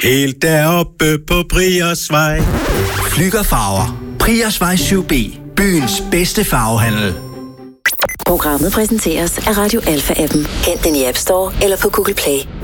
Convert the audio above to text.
Helt deroppe på Priersvej. Flüggerfarver. Priersvej 7B. Byens bedste farvehandel. Programmet præsenteres af Radio Alpha-appen. Hent den i App Store eller på Google Play.